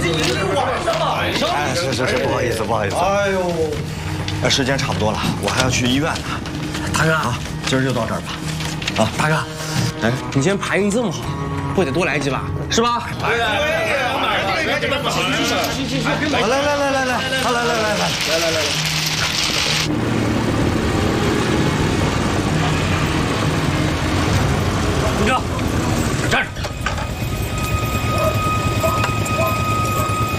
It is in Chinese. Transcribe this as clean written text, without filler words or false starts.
晚上。 哎，是，不好意思。 哎呦， 时间差不多了，我还要去医院呢。 大哥啊，今儿就到这儿吧。啊， 大哥，哎，你今天牌运这么好，不得多来几把，是吧？ 对呀， 来。